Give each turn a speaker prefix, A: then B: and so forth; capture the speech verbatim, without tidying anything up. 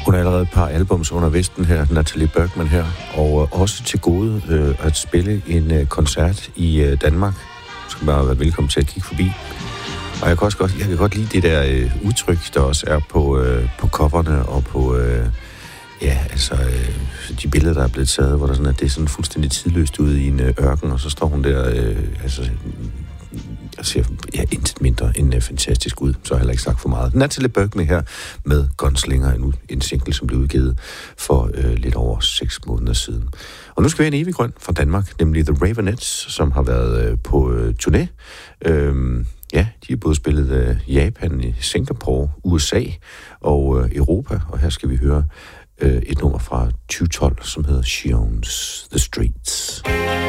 A: Hun har allerede et par albums under vesten her, Natalie Bergman her, og øh, også til gode øh, at spille en øh, koncert i øh, Danmark. Du skal bare være velkommen til at kigge forbi. Og jeg kan også godt, jeg kan godt lide det der øh, udtryk, der også er på, øh, på coverne og på... Øh, Ja, altså, øh, de billeder, der er blevet taget, hvor der sådan, at det er sådan fuldstændig tidløst ude i en øh, ørken, og så står hun der, øh, altså, jeg ser ja, intet mindre end øh, fantastisk ud, så har jeg heller ikke sagt for meget. Natalie Bergman her med Gunslinger, en, en single, som blev udgivet for øh, lidt over seks måneder siden. Og nu skal vi have en evig grøn fra Danmark, nemlig The Raveonettes, som har været øh, på øh, turné. Øh, Ja, de har både spillet øh, Japan, Singapore, U S A og øh, Europa, og her skal vi høre øh, et nummer fra tyve tolv, som hedder She Owns the Streets.